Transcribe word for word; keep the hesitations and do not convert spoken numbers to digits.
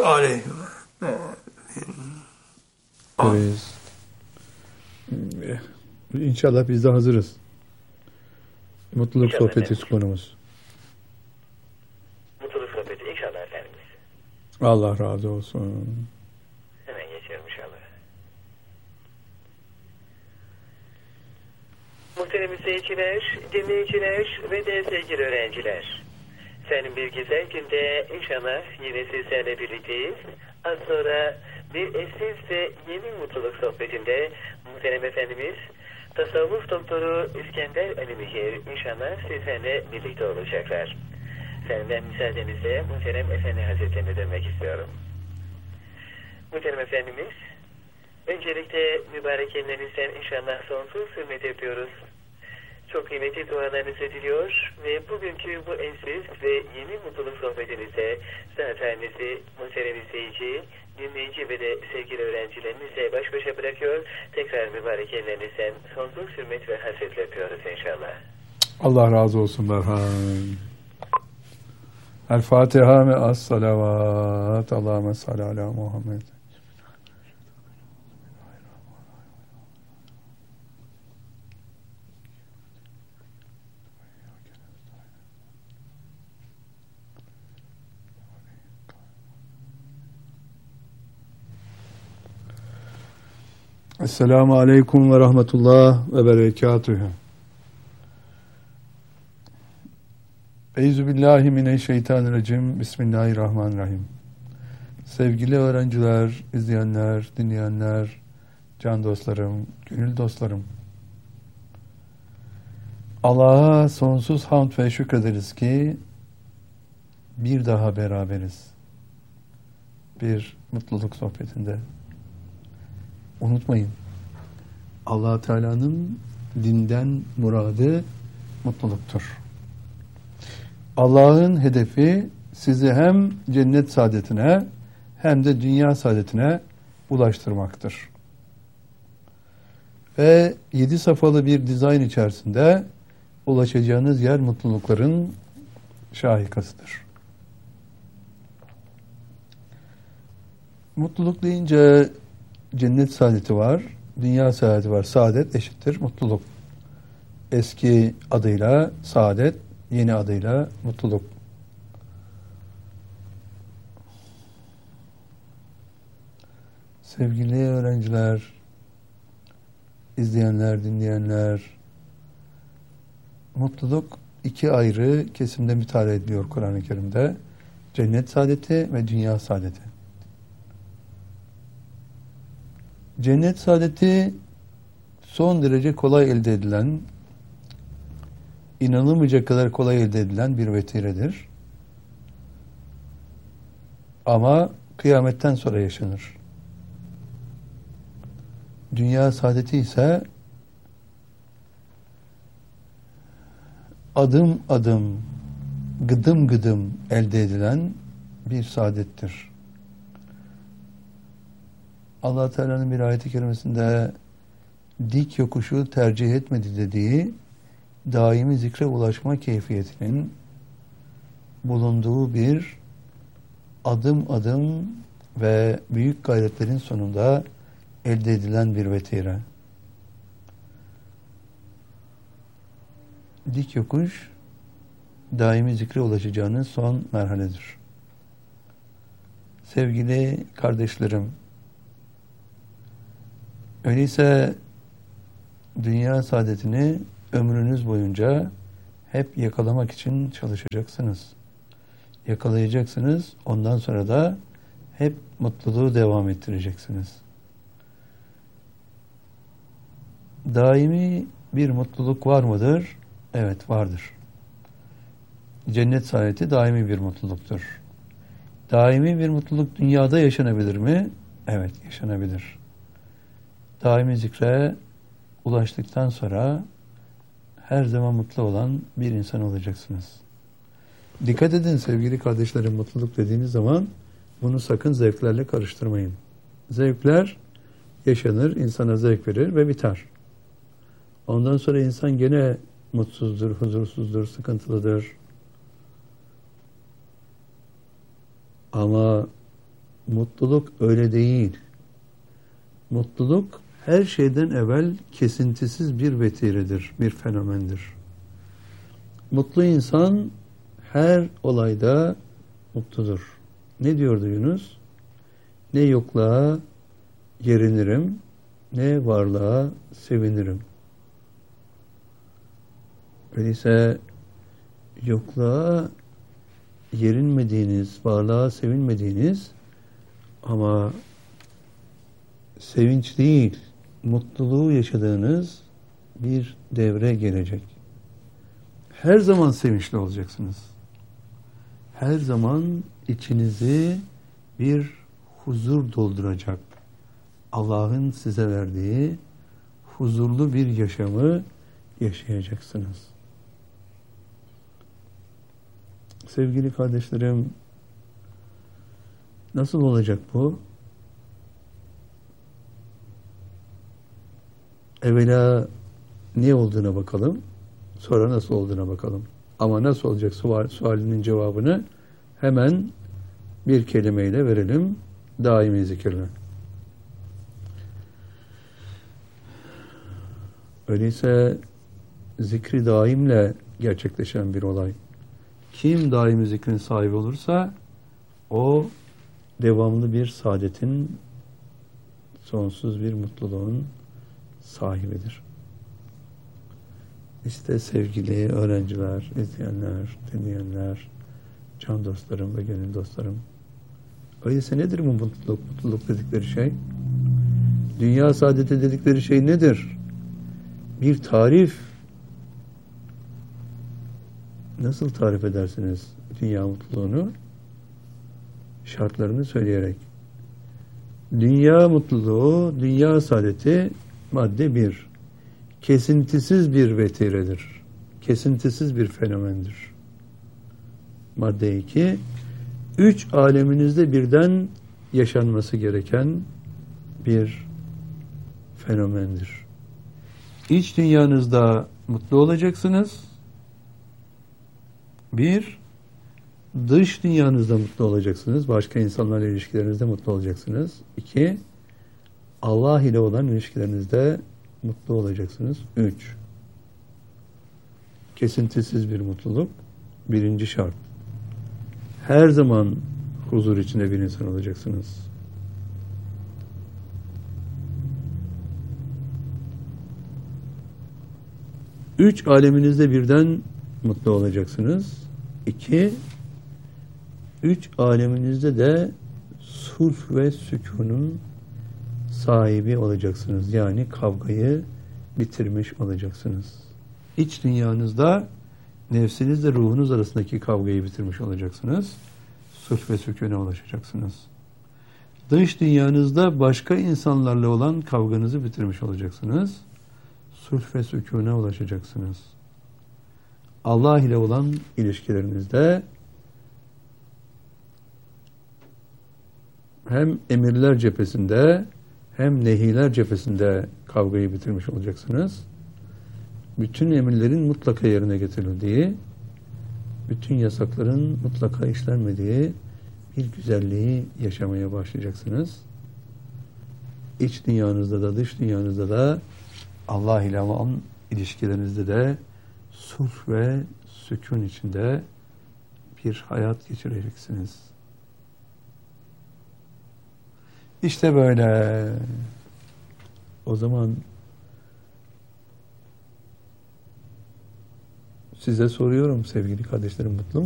aleyhi. Evet. İnşallah biz de hazırız. Mutluluk İnşallah sohbeti efendim. konumuz. Mutluluk sohbeti inşallah Efendimiz. Allah razı olsun. Hemen geçiyorum inşallah. Muhterem izleyiciler, dinleyiciler ve de sevgili öğrenciler. Senin bir güzel günde inşallah yine sizlerle birlikteyiz. Az sonra bir eşsiz ve yeni mutluluk sohbetinde muhterem Efendimiz tasavvuf doktoru İskender Ali Mihir inşallah sizlerle birlikte olacaklar. Senden müsaadenizle muhterem Efendi Hazretlerine dönmek istiyorum. Muhterem Efendimiz, öncelikle mübarek ellerinizden inşallah sonsuz hürmet yapıyoruz. Çok kıymetli dualarınızı diliyor ve bugünkü bu eşsiz ve yeni mutluluk sohbetinizde zateninizi muhterem izleyici, dinleyici ve de sevgili öğrencilerinizle baş başa bırakıyor. Tekrar mübarek ellerinizden sonsuz hürmet ve hasretle yapıyoruz inşallah. Allah razı olsun Berhan. El Fatiha ve as salavat. Allahümme salli ala Muhammed. Esselamu aleyküm ve rahmetullah ve berekatühü. Euzubillahimineşşeytanirracim. Bismillahirrahmanirrahim. Sevgili öğrenciler, izleyenler, dinleyenler, can dostlarım, gönül dostlarım. Allah'a sonsuz hamd ve şükrederiz ki bir daha beraberiz. Bir mutluluk sohbetinde. Unutmayın, Allah Teala'nın dinden muradı mutluluktur. Allah'ın hedefi sizi hem cennet saadetine hem de dünya saadetine ulaştırmaktır. Ve yedi safhalı bir dizayn içerisinde ulaşacağınız yer mutlulukların şahikasıdır. Mutluluk deyince cennet saadeti var, dünya saadeti var. Saadet eşittir mutluluk. Eski adıyla saadet, yeni adıyla mutluluk. Sevgili öğrenciler, izleyenler, dinleyenler, mutluluk iki ayrı kesimde müteala ediliyor Kur'an-ı Kerim'de. Cennet saadeti ve dünya saadeti. Cennet saadeti son derece kolay elde edilen, inanılmayacak kadar kolay elde edilen bir vetiredir. Ama kıyametten sonra yaşanır. Dünya saadeti ise adım adım, gıdım gıdım elde edilen bir saadettir. Allah Teala'nın bir ayet-i kerimesinde dik yokuşu tercih etmedi dediği daimi zikre ulaşma keyfiyetinin bulunduğu bir adım adım ve büyük gayretlerin sonunda elde edilen bir vetire. Dik yokuş daimi zikre ulaşacağınız son merhaledir. Sevgili kardeşlerim, öyleyse dünya saadetini ömrünüz boyunca hep yakalamak için çalışacaksınız. Yakalayacaksınız, ondan sonra da hep mutluluğu devam ettireceksiniz. Daimi bir mutluluk var mıdır? Evet, vardır. Cennet saadeti daimi bir mutluluktur. Daimi bir mutluluk dünyada yaşanabilir mi? Evet, yaşanabilir. Daimi zikre ulaştıktan sonra her zaman mutlu olan bir insan olacaksınız. Dikkat edin sevgili kardeşlerim, mutluluk dediğiniz zaman bunu sakın zevklerle karıştırmayın. Zevkler yaşanır, insana zevk verir ve biter. Ondan sonra insan gene mutsuzdur, huzursuzdur, sıkıntılıdır. Ama Mutluluk öyle değil. Mutluluk her şeyden evvel kesintisiz bir vetiredir, bir fenomendir. Mutlu insan her olayda mutludur. Ne diyordu Yunus? Ne yokluğa yerinirim, ne varlığa sevinirim. Öyleyse yokluğa yerinmediğiniz, varlığa sevinmediğiniz ama sevinç değil, mutluluğu yaşadığınız bir devre gelecek. Her zaman sevinçli olacaksınız. Her zaman içinizi bir huzur dolduracak. Allah'ın size verdiği huzurlu bir yaşamı yaşayacaksınız. Sevgili kardeşlerim, nasıl olacak bu? Evvela ne olduğuna bakalım, sonra nasıl olduğuna bakalım. Ama nasıl olacak sual, sualinin cevabını hemen bir kelimeyle verelim, daimi zikirle. Öyleyse zikri daimle gerçekleşen bir olay. Kim daimi zikrin sahibi olursa o devamlı bir saadetin, sonsuz bir mutluluğun sahibidir. İşte sevgili öğrenciler, izleyenler, dinleyenler, can dostlarım ve gönül dostlarım. Öyleyse nedir bu mutluluk? Mutluluk dedikleri şey? Dünya saadeti dedikleri şey nedir? Bir tarif. Nasıl tarif edersiniz dünya mutluluğunu? Şartlarını söyleyerek. Dünya mutluluğu, dünya saadeti madde bir. Kesintisiz bir vetiredir. Kesintisiz bir fenomendir. Madde iki. Üç aleminizde birden yaşanması gereken bir fenomendir. İç dünyanızda mutlu olacaksınız. Bir, dış dünyanızda mutlu olacaksınız. Başka insanlarla ilişkilerinizde mutlu olacaksınız. İki, Allah ile olan ilişkilerinizde mutlu olacaksınız. Üç, kesintisiz bir mutluluk. Birinci şart. Her zaman huzur içinde bir insan olacaksınız. Üç aleminizde birden mutlu olacaksınız. İki, üç aleminizde de sulh ve sükunun sahibi olacaksınız. Yani kavgayı bitirmiş olacaksınız. İç dünyanızda nefsinizle ruhunuz arasındaki kavgayı bitirmiş olacaksınız. Sulh ve sükûne ulaşacaksınız. Dış dünyanızda başka insanlarla olan kavganızı bitirmiş olacaksınız. Sulh ve sükûne ulaşacaksınız. Allah ile olan ilişkilerinizde hem emirler cephesinde hem nehiler cephesinde kavgayı bitirmiş olacaksınız. Bütün emirlerin mutlaka yerine getirildiği, bütün yasakların mutlaka işlenmediği bir güzelliği yaşamaya başlayacaksınız. İç dünyanızda da dış dünyanızda da Allah ile olan ilişkilerinizde de sulh ve sükun içinde bir hayat geçireceksiniz. İşte böyle. O zaman size soruyorum sevgili kardeşlerim, mutlu